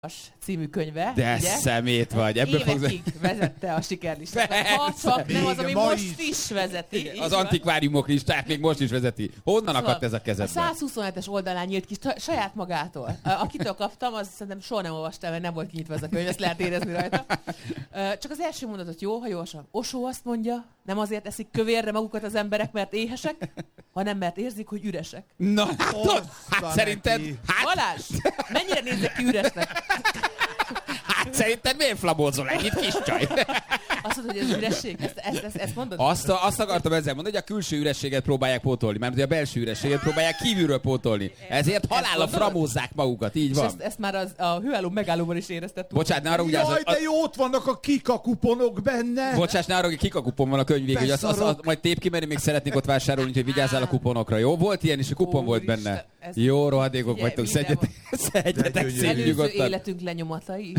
című könyve. De ugye? szemét vagy. Ebből évekig vezette a sikerlistát. Ha csak nem az, ami most is vezeti. Az antikváriumok listáját még most is vezeti. Honnan akadt ez a kezedben? A 127-es oldalán nyílt ki saját magától. Akitől kaptam, az szerintem soha nem olvastam, mert nem volt kinyitva ez a könyv, ezt lehet érezni rajta. Csak az első mondatot jó, ha jól olvasom. Osó azt mondja, nem azért eszik kövérre magukat az emberek, mert éhesek, hanem mert érzik, hogy üresek. Na, látod? Hát szerinted... Balázs, mennyire nézzek ki üresnek? Hát szerinted miért flamózol ennyit, kis csaj? Azt mondod, hogy ez üresség? Ezt mondod? Azt akartam ezzel mondani, hogy a külső ürességet próbálják pótolni, mert a belső ürességet próbálják kívülről pótolni. Ezért halálra framózzák magukat, így van. És ezt már a hőálló megállóban is éreztettük. Bocsánat, ne arra ugye Jaj, de jó, ott vannak a kikakuponok benne. Bocsáss, ne arra, hogy kikakupon van a könyv végül, hogy azt majd tép ki, mert még szeretnék ott vásárolni, úgyhogy vigyázzál a kuponokra, jó? Volt ilyen, és a kupon volt benne. Jó, rohadékok vagytok, szedjetek szép nyugodtan. Előző életünk lenyomatai.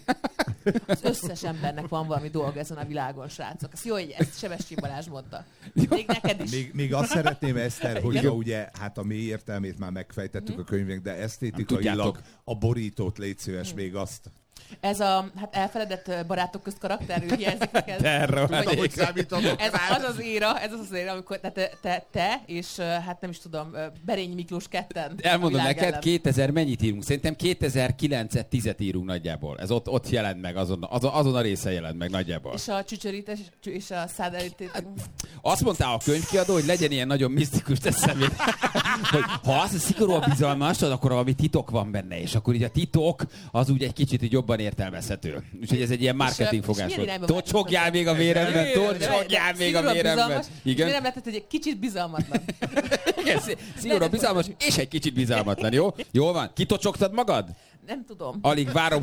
Az összes embernek van valami dolga ezen a világon, srácok. Ez jó, hogy ezt Sebestyén Balázs mondta. Még neked is. Még azt szeretném, Eszter, hogy ugye, hát a mély értelmét már megfejtettük a könyvnek, de esztétikailag a borítót légy szíves, még azt. Ez a elfeledett barátok közt karakter, ő hiányzik neked? Hogy számítatok ez az éra, amikor te és hát nem is tudom, Berényi Miklós ketten. Elmondom neked, 2000 mennyit írunk? Szerintem 2009-et 10-et írunk nagyjából. Ez ott jelent meg, azon a része jelent meg nagyjából. És a csücsörítés és a szádelítét. Azt mondta a könyvkiadó, hogy legyen ilyen nagyon misztikus, te szemét. Hogy ha az szigorúan bizalmas, akkor valami titok van benne, és akkor így a titok az úgy egy kicsit így jobban értelmezhető. Úgyhogy ez egy ilyen marketing fogás volt. Tocsogjál még a véremben, tocsogjál még a véremben. Igen. Nem lehetett, hogy egy kicsit bizalmatlan. Igen, szigorúan bizalmas, és egy kicsit bizalmatlan, jó? Jól van? Kitocsogtad magad? Nem tudom. Alig várom,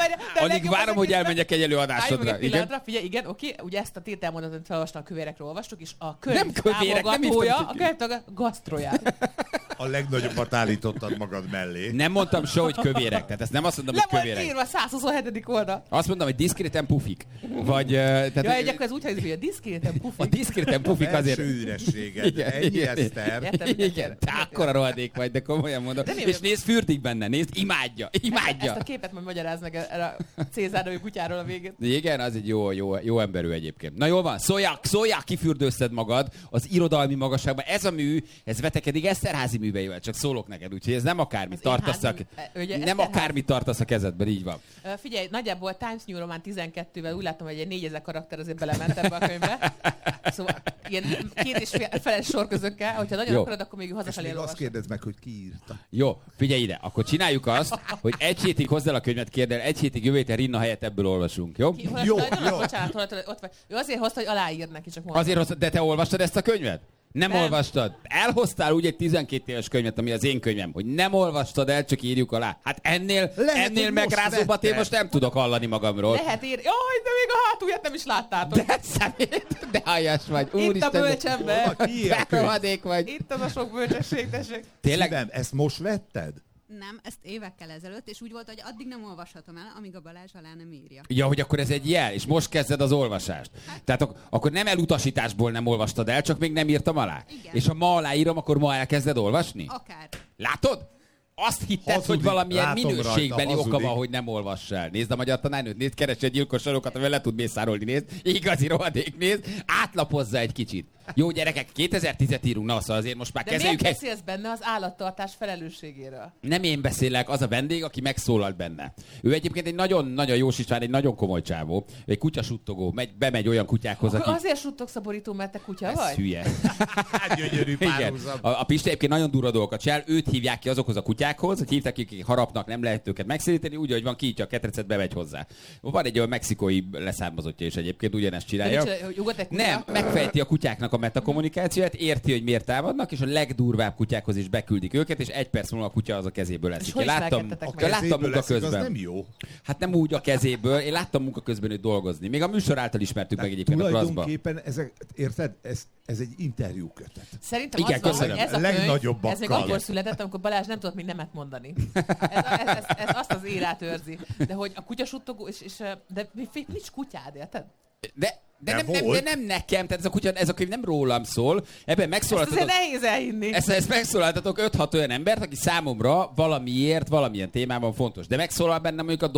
hogy elmenjek egy előadásodra. Figyelj, igen, oké. Ugye ezt a tételmondatot felolvastam, a kövérekről olvastuk, és a könyv nem kövérek, támogatója, a könyv gasztroját. A legnagyobbat állítottad magad mellé. Nem mondtam soha, hogy kövérek. Tehát ezt nem azt mondom, hogy kövérek. Le volt írva 127. oldal. Azt mondom, hogy diszkréten pufik. Vagy... Jaj, akkor ez úgy hangzik, hogy a diszkréten pufik. A diszkréten pufik azért... Belső ürességed. Ennyi, Eszter. Igen, te akkora rohadék vagy, de komolyan mondom. És nézd, fürdik benne, nézd, imádja. Ezt a képet majd magyaráz meg a Cézár nevű kutyáról a végén. Igen, az egy jó emberű egyébként. Na jól van, szóljál, kifürdőzted magad az irodalmi magasságban. Ez a mű, ez vetekedik Eszterházy műveivel, csak szólok neked, úgyhogy ez nem akármit tartasz a kezedben, így van. Figyelj, nagyjából Times New Roman 12-vel úgy látom, hogy egy 4000 karakter azért belement ebbe a könyvbe. Szóval ilyen 2,5 sorközökkel, hogyha nagyon akarod, akkor még hazafelé elolvasod. Azt kérdezd meg, hogy ki írta. Jó, figyelj ide, akkor csináljuk azt, hogy egy hétig hozzá a könyvet, kérd el, egy hétig jövő héten Rinna helyett ebből olvasunk, jó? Jó. Bocsánat, ott vagy. Ő azért hozta, hogy aláír neki, csak mondom. Azért hozta, de te olvastad ezt a könyvet? Nem olvastad. Elhoztál úgy egy 12 éves könyvet, ami az én könyvem, hogy nem olvastad el, csak írjuk alá. Hát ennél megrázóbbat én most nem tudok hallani magamról. Lehet írni. Jaj, de még a hátulját nem is láttátok. De szemét, de haljas vagy. Itt a bölcsember. De rohadék vagy. Itt az a sok bölcsesség, tessék. Tényleg? Szívem, ezt most vetted? Nem, ezt évekkel ezelőtt, és úgy volt, hogy addig nem olvashatom el, amíg a Balázs alá nem írja. Ja, hogy akkor ez egy jel, és most kezded az olvasást. Tehát akkor nem elutasításból nem olvastad el, csak még nem írtam alá. Igen. És ha ma aláírom, akkor ma elkezded olvasni? Akár. Látod? Azt hitted, Hazudik. hogy valamilyen Látom minőségbeli rajta, oka van, hogy nem olvass el. Nézd a Magyar Tanárnőt, nézd, keresse a gyilkos sorokat, amivel le tud mészárolni, nézd. Igazi rohadék, nézd. Átlapozza egy kicsit. Jó, gyerekek, 2010-et írunk, na, szóval azért most már de kezeljük. De miért beszélsz benne az állattartás felelősségéről? Nem én beszélek, az a vendég, aki megszólalt benne. Ő egyébként egy nagyon-nagyon jó istván, egy nagyon komoly csávó. Egy kutyasuttogó, bemegy olyan kutyákhoz, aki... Azért suttogsz a borító, mert te kutya vagy? Hülye. Gyönyörű párhuzam. A Pisti egyébként nagyon durva dolgokat csinál, őt hívják ki azokhoz a kutyákhoz, hogy hívták, akik harapnak, nem lehet őket megszéríteni, úgy, hogy van kiítja a ketrecet, bemegy hozzá. Van egy olyan mexikói leszármazottja is egyébként, ugyanezt csinálja. Nem, megfejti a kutyáknak a metakommunikációt, érti, hogy miért támadnak, és a legdurvább kutyákhoz is beküldik őket, és egy perc múlva a kutya az a kezéből eszik. Én láttam munka közben. Nem jó. Hát nem úgy a kezéből, én láttam munka közben őt dolgozni. Még a műsor által ismertük meg egyébként a Klaszba. Tulajdonképpen ezek, érted? Ez egy interjú kötet. Szerintem igen, az van, hogy ez a könyv, ez még akkor született, amikor Balázs nem tudott még nemet mondani. Ez azt az érát őrzi. De hogy a kutyasuttogó, de nincs kutyád, érted? De nem nekem, tehát ez a könyv nem rólam szól. Ebben megszólaltatok... Ezt nehéz elhinni. Ezt megszólaltatok 5-6 olyan embert, aki számomra valamiért, valamilyen témában fontos. De megszólal bennem mondjuk a